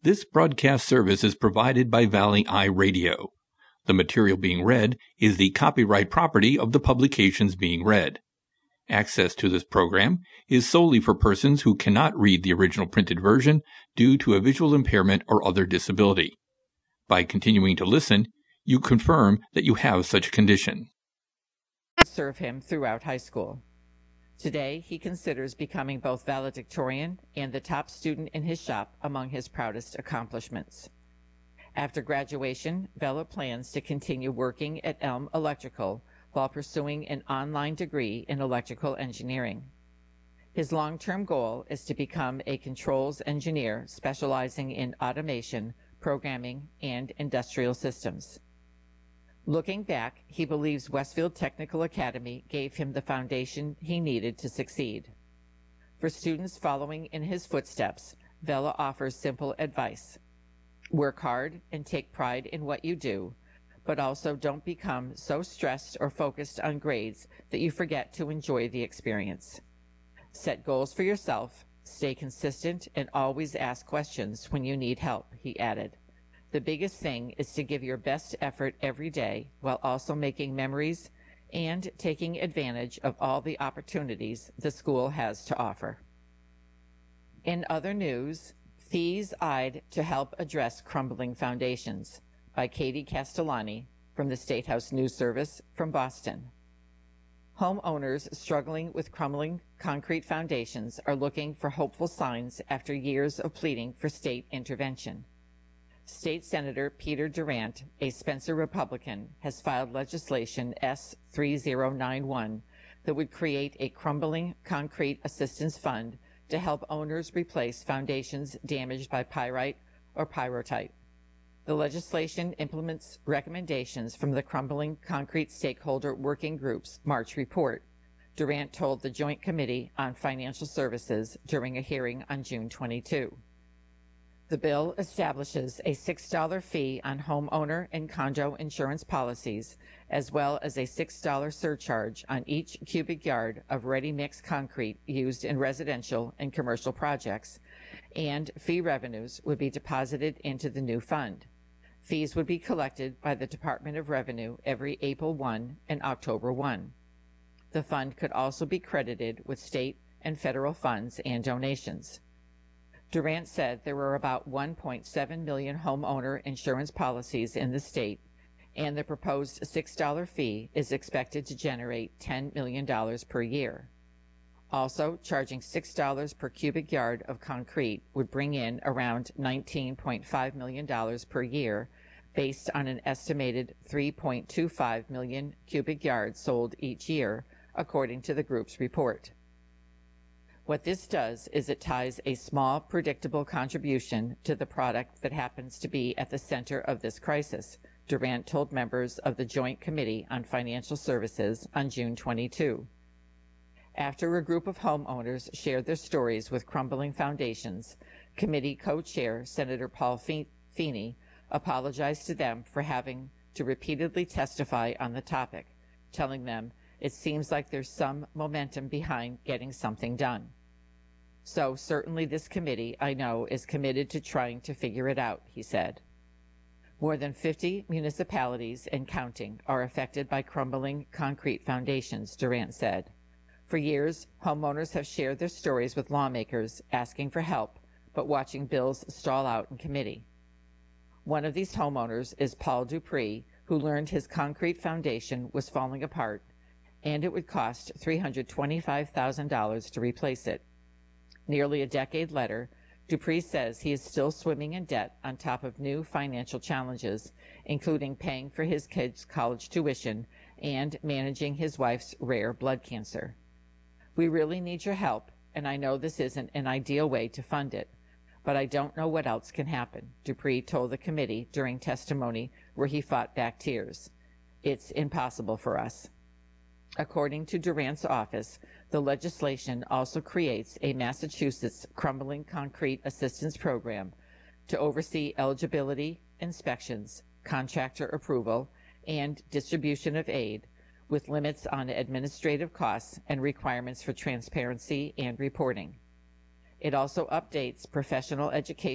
This broadcast service is provided by Valley Eye Radio. The material being read is the copyright property of the publications being read. Access to this program is solely for persons who cannot read the original printed version due to a visual impairment or other disability. By continuing to listen, you confirm that you have such a condition. Serve him throughout high school. Today, he considers becoming both valedictorian and the top student in his shop among his proudest accomplishments. After graduation, Velo plans to continue working at Elm Electrical while pursuing an online degree in electrical engineering. His long-term goal is to become a controls engineer specializing in automation, programming, and industrial systems. Looking back, he believes Westfield Technical Academy gave him the foundation he needed to succeed. For students following in his footsteps, Velo offers simple advice. Work hard and take pride in what you do, but also don't become so stressed or focused on grades that you forget to enjoy the experience. Set goals for yourself, stay consistent, and always ask questions when you need help, he added. The biggest thing is to give your best effort every day while also making memories and taking advantage of all the opportunities the school has to offer. In other news, fees eyed to help address crumbling foundations by Katie Castellani from the State House News Service from Boston. Homeowners struggling with crumbling concrete foundations are looking for hopeful signs after years of pleading for state intervention. State Senator Peter Durant, a Spencer Republican, has filed legislation S-3091 that would create a crumbling concrete assistance fund to help owners replace foundations damaged by pyrite or pyrrhotite. The legislation implements recommendations from the Crumbling Concrete Stakeholder Working Group's March report, Durant told the Joint Committee on Financial Services during a hearing on June 22. The bill establishes a $6 fee on homeowner and condo insurance policies, as well as a $6 surcharge on each cubic yard of ready-mix concrete used in residential and commercial projects, and fee revenues would be deposited into the new fund. Fees would be collected by the Department of Revenue every April 1 and October 1. The fund could also be credited with state and federal funds and donations. Durant said there were about 1.7 million homeowner insurance policies in the state, and the proposed $6 fee is expected to generate $10 million per year. Also, charging $6 per cubic yard of concrete would bring in around $19.5 million per year, based on an estimated 3.25 million cubic yards sold each year, according to the group's report. What this does is it ties a small, predictable contribution to the product that happens to be at the center of this crisis, Durant told members of the Joint Committee on Financial Services on June 22. After a group of homeowners shared their stories with crumbling foundations, committee co-chair Senator Paul Feeney apologized to them for having to repeatedly testify on the topic, telling them it seems like there's some momentum behind getting something done. So certainly this committee, I know, is committed to trying to figure it out, he said. More than 50 municipalities and counting are affected by crumbling concrete foundations, Durant said. For years, homeowners have shared their stories with lawmakers asking for help, but watching bills stall out in committee. One of these homeowners is Paul Dupree, who learned his concrete foundation was falling apart, and it would cost $325,000 to replace it. Nearly a decade later, Dupree says he is still swimming in debt on top of new financial challenges, including paying for his kids' college tuition and managing his wife's rare blood cancer. We really need your help, and I know this isn't an ideal way to fund it, but I don't know what else can happen, Dupree told the committee during testimony where he fought back tears. It's impossible for us. According to Durant's office, the legislation also creates a Massachusetts Crumbling Concrete Assistance Program to oversee eligibility, inspections, contractor approval, and distribution of aid, with limits on administrative costs and requirements for transparency and reporting. It also updates professional education